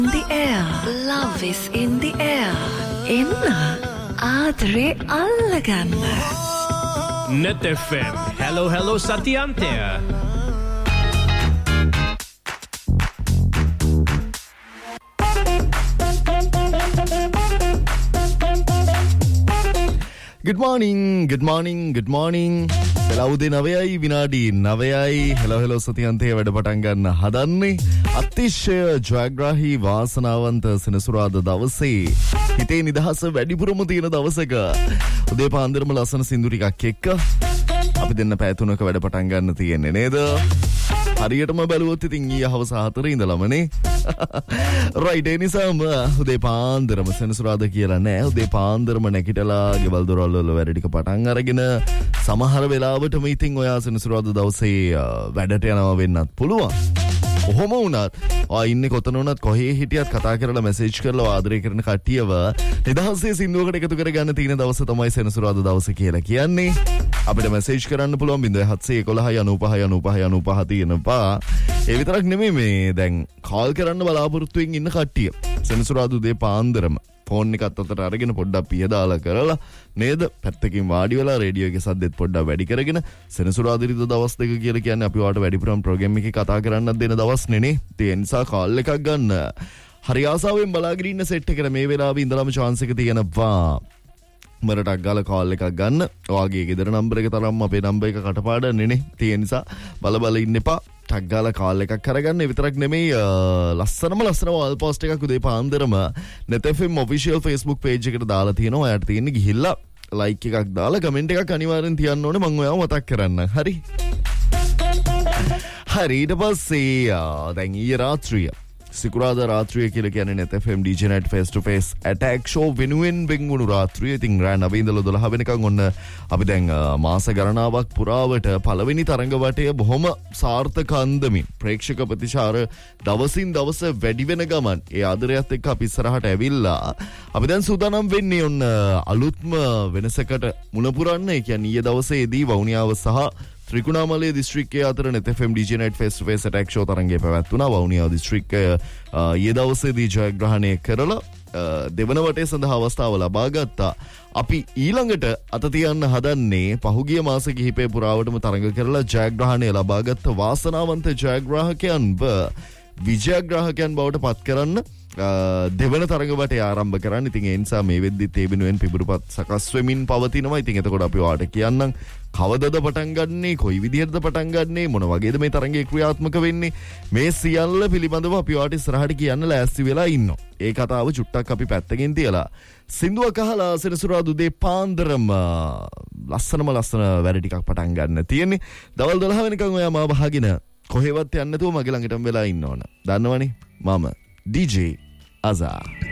the air. Love is in the air. Enna aadre allaganna. Net FM. Hello, hello, Satyantya. Good morning. Laude නවයයි විනාඩි 9යි. hello සතියන්තේ වැඩ පටන් ගන්න හදන්නේ. අතිශය ජයග්‍රාහී වාසනාවන්ත සෙනසුරාදා දවසේ හිතේ නිදහස වැඩිපුරම තියෙන දවසක උදේ පාන්දරම ලස්සන සින්දු ටිකක් එක්ක අපි දෙන්න පැය 3ක වැඩ පටන් ගන්න තියෙන්නේ නේද? හරියටම බැලුවොත් ඉතින් ඊය හවස 4 ඉඳලමනේ. right ඒ නිසාම උදේ පාන්දරම සෙනසුරාදා කියලා නෑ. උදේ පාන්දරම නැගිටලා ගෙවල් දොරවල් වල වැඩ ටික පටන් අරගෙන සමහර වෙලාවටම ඉතින් ඔයා සෙනසුරාදා දවසේ වැඩට යනවා වෙන්නත් පුළුවන්. කොහොම වුණත් ඔයා ඉන්නේ කොතන වුණත් කොහේ හිටියත් කතා කරලා මැසේජ් කරලා ආදරය කරන කට්ටියව නිදහසේ සින්දුවකට එකතු කරගන්න තියෙන දවස තමයි සෙනසුරාදා දවස කියලා කියන්නේ. අපිට මැසේජ් කරන්න පුළුවන් 0711959595 තියෙනවා. ඒ විතරක් නෙමෙයි මේ දැන් කෝල් කරන්න බලාපොරොත්තුෙන් ඉන්න කට්ටිය සෙනසුරාදා උදේ පාන්දරම ෆෝන් එකත් අතට අරගෙන පොඩ්ඩක් පිය දාලා කරලා නේද පැත්තකින් වාඩි වෙලා රේඩියෝ එකේ සද්දෙත් පොඩ්ඩක් වැඩි කරගෙන සෙනසුරාදා ඉරිදා දවස් දෙක කියලා කියන්නේ අපි වාට වැඩිපුරම ප්‍රෝග්‍රෑම් එකේ කතා කරන්නත් දෙන දවස් නේ. ඒ නිසා කෝල් එකක් ගන්න හරි ආසාවෙන් බලාගෙන ඉන්න සෙට් එකට මේ වෙලාවේ ඉඳලාම chance එක තියෙනවා. මරටක් ගාලා කෝල් එකක් ගන්න. ඔයාගේ ගෙදර නම්බර එක තරම් අපේ නම්බර එක කටපාඩම්නේ නේ. ඒ නිසා බල ඉන්න එපා. ටක් ගාලා කෝල් එකක් කරගන්න. විතරක් නෙමෙයි ලස්සන වල් පෝස්ට් එකක් උදේ පාන්දරම net fm official Facebook page එකට දාලා තියෙනවා. ඔයාට තියෙන්නේ ගිහිල්ලා like එකක් දාලා comment එකක් අනිවාර්යෙන් තියන්න ඕනේ. මම ඔයාව මතක් කරන්නම්. හරි ඊට පස්සේ දැන් ඊයේ රාත්‍රිය සිකුරාදා රාත්‍රිය කියලා කියන්නේ net FM DJ Night face to face attack show වෙනුවෙන් වෙන්වුණු රාත්‍රිය. ඉතින් රෑ 9 ඉඳලා 12 වෙනකන් ඔන්න අපි දැන් මාස ගණනාවක් පුරාවට පළවෙනි තරඟ වටය බොහොම සාර්ථක අන්දමින් ප්‍රේක්ෂක ප්‍රතිචාර දවසින් දවස වැඩි වෙන ගමන් ඒ ආදරයත් එක්ක අපි ඉස්සරහට ඇවිල්ලා අපි දැන් සූදානම් වෙන්නේ ඔන්න අලුත්ම වෙනසකට මුල පුරන්න. ඒ කියන්නේ ඊයේ දවසේදී වවුනියාව සහ ත්‍රිකුණාමලය දිස්ත්‍රික්කයේ අතර net FM DJ Night face to face attack show තරඟය පැවැත්වුණා. Vavuniya දිස්ත්‍රික්කය ඊයේ දවසේදී ජයග්‍රහණය කරලා දෙවන වටේ සඳහා අවස්ථාව ලබා ගත්තා. අපි ඊළඟට අත තියන්න හදන්නේ පහුගිය මාස කිහිපය පුරාවටම තරඟ කරලා ජයග්‍රහණය ලබාගත් වාසනාවන්ත ජයග්‍රාහකයන්ව විජයග්‍රාහකයන් බවට පත් කරන්න දෙවන තරඟ වටේ ආරම්භ කරන්න. ඉතින් ඒ නිසා මේ වෙද්දිත් ඒ වෙනුවෙන් පිබුරුපත් සකස් වෙමින් පවතිනවා. ඉතින් එතකොට අපි ඔයාලට කියන්නම් කවදද පටන් ගන්නේ, කොයි විදිහටද පටන් ගන්නේ, මොන වගේද මේ තරඟේ ක්‍රියාත්මක වෙන්නේ, මේ සියල්ල පිළිබඳව අපි ඔයාලට ඉස්සරහට කියන්න ලෑස්ති වෙලා ඉන්නවා. ඒ කතාව චුට්ටක් අපි පැත්තකින් තියලා සින්දුවක් අහලා සෙනසුරාදා උදේ පාන්දරම ලස්සන වැඩ ටිකක් පටන් ගන්න තියෙන්නේ. දවල් 12 වෙනකන් ඔයා මාව අහගෙන කොහෙවත් යන්න නැතුව මගේ ළඟටම වෙලා ඉන්න ඕන. දන්නවනේ මම DJ Azar.